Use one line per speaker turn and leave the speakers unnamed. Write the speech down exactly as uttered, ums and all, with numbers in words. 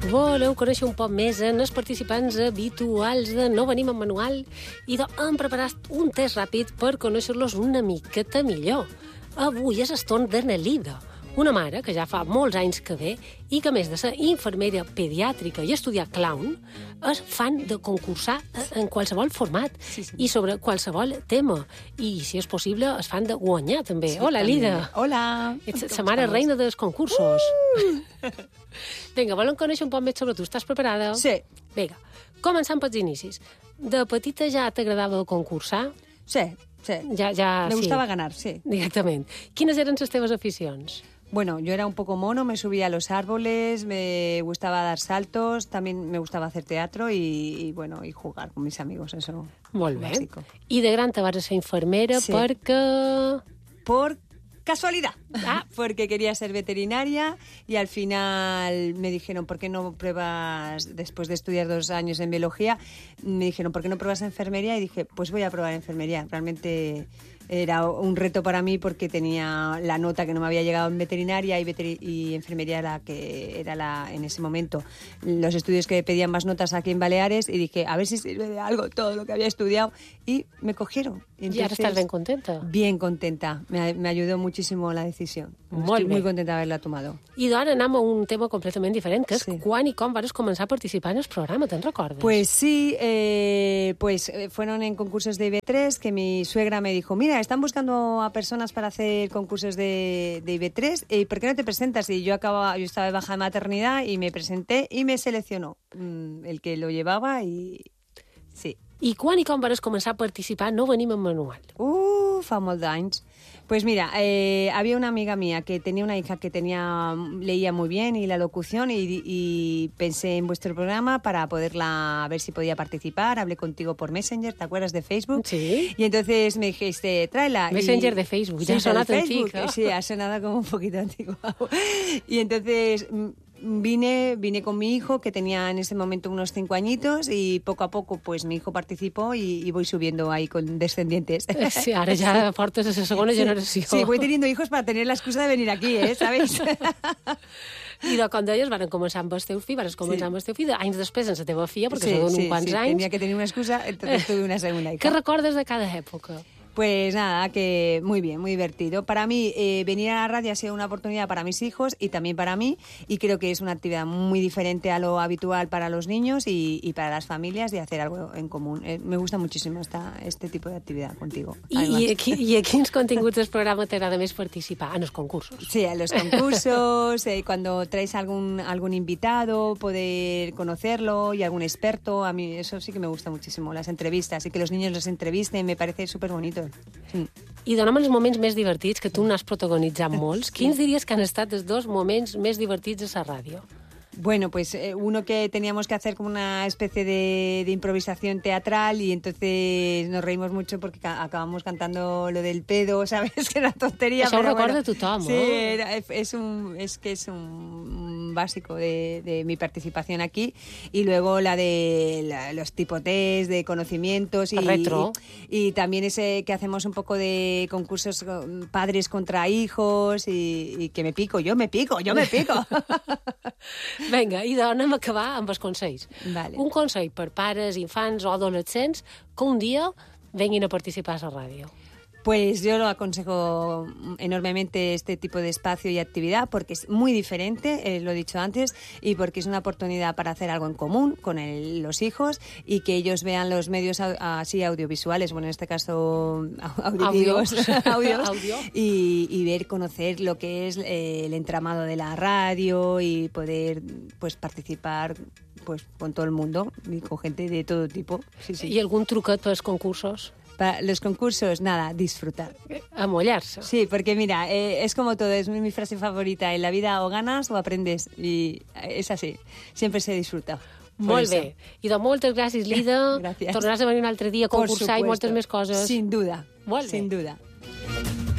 Voleu conèixer un poc més en els participants habituals de No Venim amb Manual i de hem preparat un test ràpid per conèixer-los una miqueta millor. Avui és el torn de Nelida, una mare que ja fa molts anys que ve i que, a més de ser infermera pediàtrica i estudiar clown, és fan de concursar en qualsevol format sí, sí. i sobre qualsevol tema. I, si és possible, es fan de guanyar, també. Sí, Hola, també. Lida.
Hola.
Ets la mare reina dels concursos. Uh! Vinga, volem conèixer un poc més sobre tu. Estàs preparada?
Sí.
Vinga, començant pels inicis. De petita ja t'agradava concursar?
Sí, sí.
Ja, ja,
Me gustaba
sí.
ganar, sí.
Directament. Quines eren les teves aficions?
Bueno, yo era un poco mono, me subía a los árboles, me gustaba dar saltos, también me gustaba hacer teatro y, y bueno, y jugar con mis amigos, eso.
Molt bé.
Básico.
I de gran te vas a ser infermera
sí.
perquè...
Por casualidad,
ah.
porque quería ser veterinaria y al final me dijeron, ¿por qué no pruebas, después de estudiar dos años en biología, me dijeron, ¿por qué no pruebas enfermería? Y dije, pues voy a probar enfermería. Realmente era un reto para mí porque tenía la nota que no me había llegado en veterinaria y, veteri- y enfermería era que era la en ese momento los estudios que pedían más notas aquí en Baleares y dije, a ver si sirve de algo todo lo que había estudiado y me cogieron.
I ara estàs ben contenta?
Bien contenta. Me, me ayudó muchísimo la decisión.
Molt
Estoy
bé.
muy contenta de haberla tomado.
I ara anem a un tema completament diferent, que és
sí.
quan i com vas començar a participar en el programa, te'n recordes?
Pues sí, eh, pues fueron en concursos de I B tres que mi suegra me dijo, mira, están buscando a personas para hacer concursos de, de I B tres, ¿y por qué no te presentas? Y yo acababa, yo estaba de baja de maternidad y me presenté y me seleccionó mm, el que lo llevaba y sí.
I quan i com vas començar a participar No Venim amb Manual?
Uh, fa molt d'anys. Pues mira, eh, había una amiga mía que tenía una hija que tenía leía muy bien y la locución y, y pensé en vuestro programa para poderla ver si podía participar. Hablé contigo por Messenger, ¿te acuerdas de Facebook?
Sí.
Y entonces me dijiste, tráela.
Messenger
y,
de Facebook,
sí,
ya ha sonado
Facebook,
antico.
Sí, ha sonado como un poquito antiguo. Y entonces vine, vine con mi hijo, que tenía en ese momento unos cinco añitos, y poco a poco pues mi hijo participó y, y voy subiendo ahí con descendientes.
Sí, ara ja portes a la segona
sí,
generació.
Sí, voy teniendo hijos para tener la excusa de venir aquí, ¿eh? ¿Sabéis?
I de, com deies, van començar amb el teu fill, vas començar sí. amb el teu fill, anys després amb la teva filla, perquè
sí,
són
sí,
uns quants
sí,
anys.
Tenía que tener una excusa, entonces tuve una segunda hija.
¿Qué recordes de cada época?
Pues nada, que muy bien, muy divertido. Para mí, eh, venir a la radio ha sido una oportunidad para mis hijos y también para mí, y creo que es una actividad muy diferente a lo habitual para los niños y, y para las familias, de hacer algo en común. Eh, me gusta muchísimo esta, este tipo de actividad contigo.
I, i, aquí, I a quins continguts del programa t'agrada més participar? En els concursos.
Sí, a los concursos, eh, cuando traes algún, algún invitado, poder conocerlo y algún experto, a mí eso sí que me gusta muchísimo, las entrevistas, y que los niños los entrevisten, me parece súper bonito. Sí.
I dona'm els moments més divertits, que tu n'has protagonitzat molts. Sí. Quins diries que han estat els dos moments més divertits a la ràdio?
Bueno, pues eh, uno que teníamos que hacer como una especie de, de improvisación teatral y entonces nos reímos mucho porque ca- acabamos cantando lo del pedo, ¿sabes? Que era tontería.
Això ho
pero
recorda
bueno,
tothom,
sí,
eh?
era, es, un, es que es un básico de, de mi participación aquí. Y luego la de la, los tipo test, de conocimientos y,
retro.
y, y también ese que hacemos un poco de concursos con padres contra hijos y, y que me pico, yo me pico, yo me pico.
Vinga, i anem a acabar amb els consells.
Vale.
Un consell per pares, infants o adolescents que un dia venguin a participar a la ràdio.
Pues yo lo aconsejo enormemente este tipo de espacio y actividad porque es muy diferente, eh, lo he dicho antes, y porque es una oportunidad para hacer algo en común con el, los hijos y que ellos vean los medios au- así audiovisuales, bueno, en este caso auditivos,
Audios.
audios,
Audio.
y, y ver, conocer lo que es eh, el entramado de la radio y poder pues participar pues con todo el mundo y con gente de todo tipo. Sí, sí.
I algun truquet pels concursos?
Para los concursos, nada, disfrutar.
A mullar-se.
Sí, porque mira, eh, es como todo, es mi, mi frase favorita. En la vida o ganas o aprendes. Y es así. Siempre se disfruta.
Molt bé. I doncs moltes gràcies, Lida.
Gràcies.
Tornaràs a venir un altre dia a concursar i moltes més coses.
Sin duda.
Molt bé.
Sin duda.